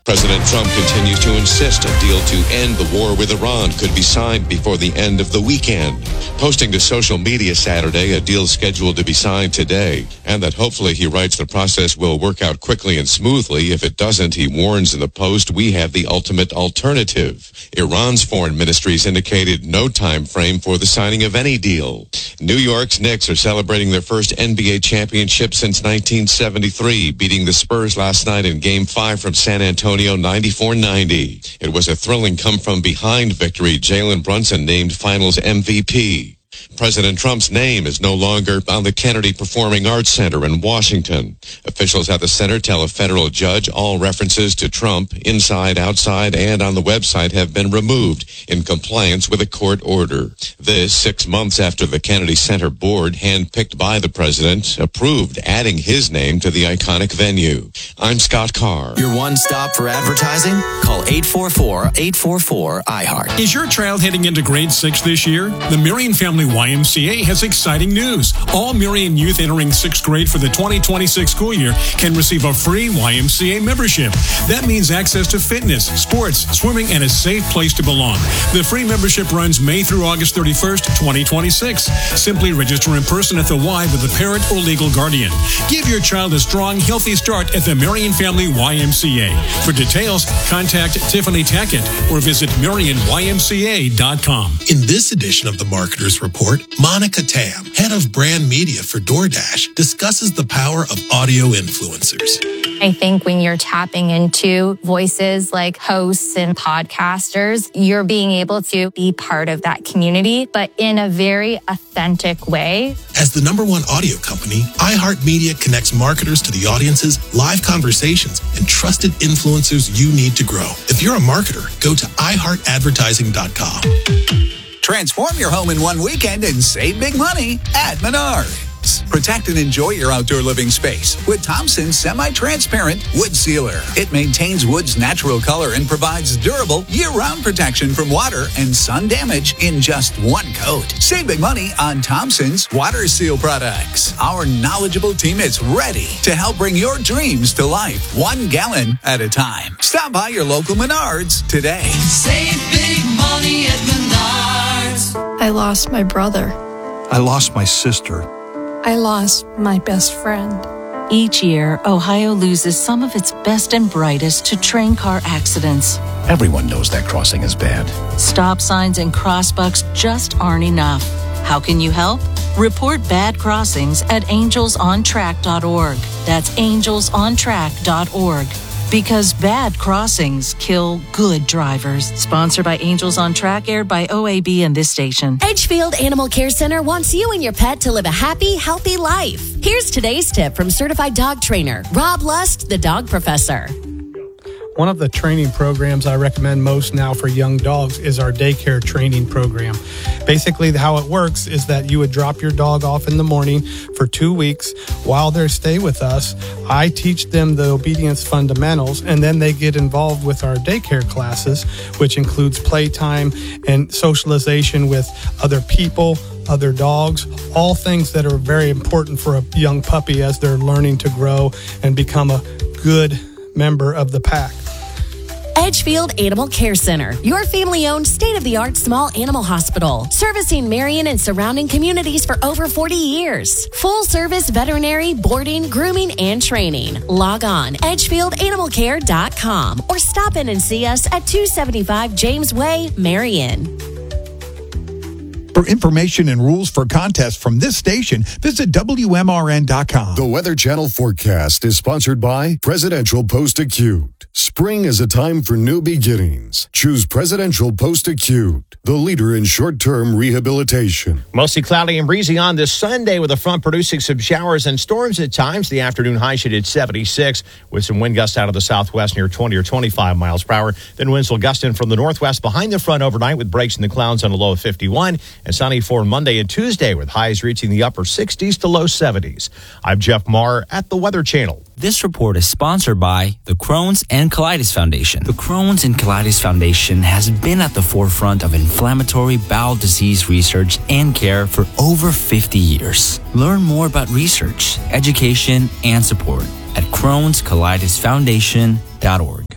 President Trump continues to insist a deal to end the war with Iran could be signed before the end of the weekend, posting to social media Saturday a deal scheduled to be signed today, and that hopefully, he writes, the process will work out quickly and smoothly. If it doesn't, he warns in the Post, we have the ultimate alternative. Iran's foreign ministries indicated no time frame for the signing of any deal. New York's Knicks are celebrating their first NBA championship since 1973, beating the Spurs last night in Game 5 from San Antonio 94-90. It was a thrilling come-from-behind victory. Jalen Brunson named Finals MVP. President Trump's name is no longer on the Kennedy Performing Arts Center in Washington. Officials at the center tell a federal judge all references to Trump, inside, outside, and on the website have been removed in compliance with a court order. This 6 months after the Kennedy Center board, handpicked by the president, approved adding his name to the iconic venue. I'm Scott Carr. Your one stop for advertising? Call 844-844-IHEART. Is your child heading into grade 6 this year? The Marion Family YMCA has exciting news. All Marion youth entering 6th grade for the 2026 school year can receive a free YMCA membership. That means access to fitness, sports, swimming, and a safe place to belong. The free membership runs May through August 31st, 2026. Simply register in person at the Y with a parent or legal guardian. Give your child a strong, healthy start at the Marion Family YMCA. For details, contact Tiffany Tackett or visit MarionYMCA.com. In this edition of the Marketers Report, Monica Tam, head of brand media for DoorDash, discusses the power of audio influencers. I think when you're tapping into voices like hosts and podcasters, you're being able to be part of that community, but in a very authentic way. As the #1 audio company, iHeartMedia connects marketers to the audiences, live conversations, and trusted influencers you need to grow. If you're a marketer, go to iHeartAdvertising.com. Transform your home in one weekend and save big money at Menards. Protect and enjoy your outdoor living space with Thompson's semi-transparent wood sealer. It maintains wood's natural color and provides durable year-round protection from water and sun damage in just one coat. Save big money on Thompson's water seal products. Our knowledgeable team is ready to help bring your dreams to life, 1 gallon at a time. Stop by your local Menards today. Save big money at Menards. I lost my brother. I lost my sister. I lost my best friend. Each year, Ohio loses some of its best and brightest to train car accidents. Everyone knows that crossing is bad. Stop signs and crossbucks just aren't enough. How can you help? Report bad crossings at angelsontrack.org. That's angelsontrack.org. Because bad crossings kill good drivers. Sponsored by Angels on Track, aired by OAB and this station. Edgefield Animal Care Center wants you and your pet to live a happy, healthy life. Here's today's tip from certified dog trainer Rob Lust, the dog professor. One of the training programs I recommend most now for young dogs is our daycare training program. Basically, how it works is that you would drop your dog off in the morning for 2 weeks. While they stay with us, I teach them the obedience fundamentals, and then they get involved with our daycare classes, which includes playtime and socialization with other people, other dogs, all things that are very important for a young puppy as they're learning to grow and become a good member of the pack. Edgefield Animal Care Center, your family-owned, state-of-the-art small animal hospital, servicing Marion and surrounding communities for over 40 years. Full-service veterinary, boarding, grooming, and training. Log on, edgefieldanimalcare.com, or stop in and see us at 275 James Way, Marion. For information and rules for contests from this station, visit WMRN.com. The Weather Channel forecast is sponsored by Presidential Post-Acute. Spring is a time for new beginnings. Choose Presidential Post-Acute, the leader in short-term rehabilitation. Mostly cloudy and breezy on this Sunday with a front producing some showers and storms at times. The afternoon high should hit 76 with some wind gusts out of the southwest near 20 or 25 miles per hour. Then winds will gust in from the northwest behind the front overnight with breaks in the clouds on a low of 51. And sunny for Monday and Tuesday with highs reaching the upper 60s to low 70s. I'm Jeff Marr at the Weather Channel. This report is sponsored by the Crohn's and Colitis Foundation. The Crohn's and Colitis Foundation has been at the forefront of inflammatory bowel disease research and care for over 50 years. Learn more about research, education, and support at Crohn'sColitisFoundation.org.